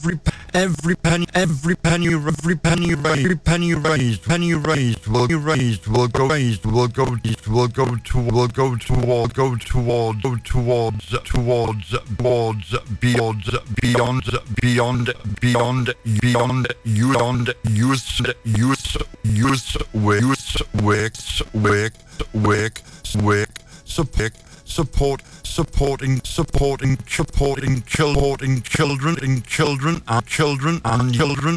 every penny raised will go towards beyond use work supporting children and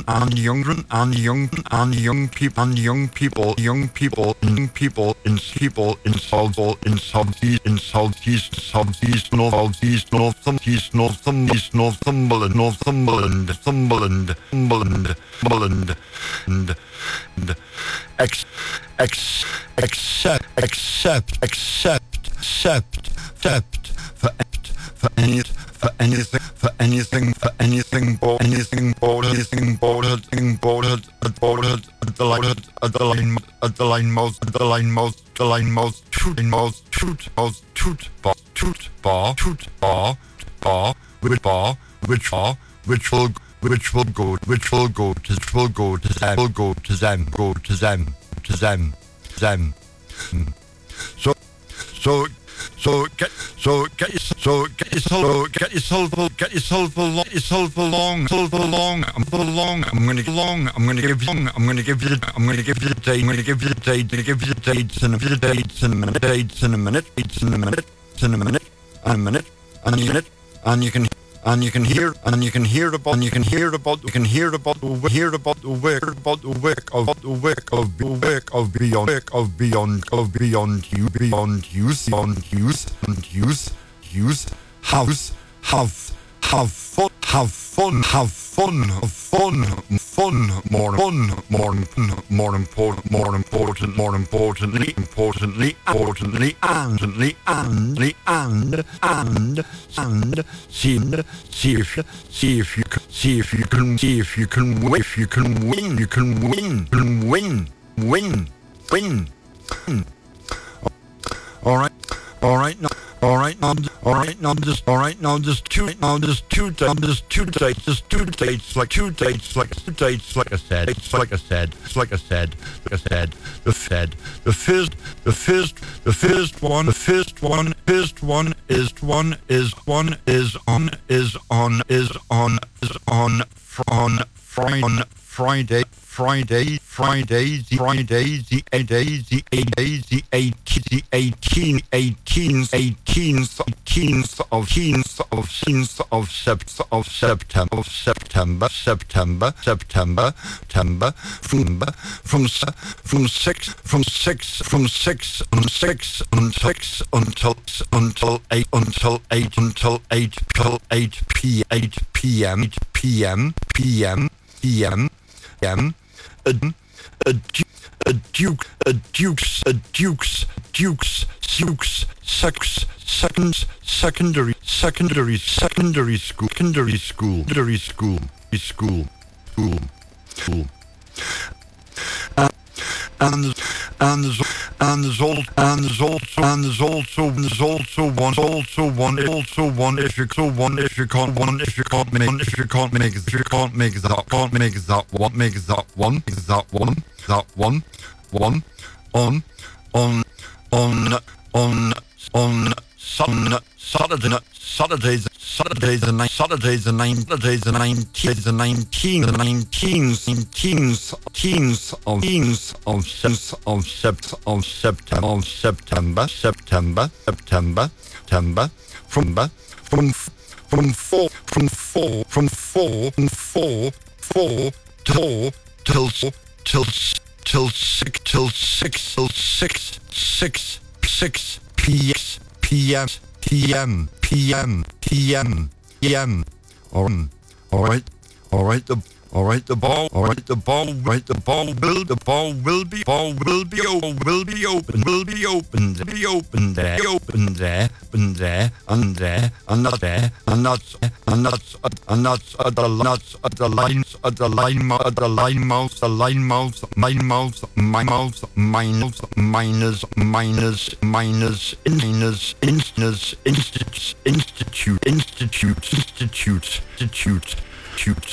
young people in southeast Northumberland and accept for anything bordered at the line mouth which will go to them. So get yourself along. I'm gonna give you the dates in a minute, and you can hear about the work of beyond use. Have fun. More importantly, see if you can win. All right. Now there's two dates like I said. The Friday, the 18th of September, from 6 until 8 p.m. A Duke's secondary school. And there's also one if you can't make that one on Saturday the 19th of September from 4 till 6 p.m. All right. The ball will be open there, and that's at the line mouth, miners, institute.